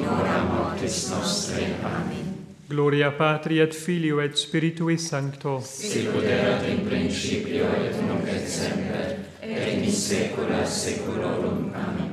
in hora mortis nostrae. Amen. Gloria Patri et Filio et Spiritui Sancto. Sicut erat in principio et nunc et semper, et in saecula saeculorum. Amen.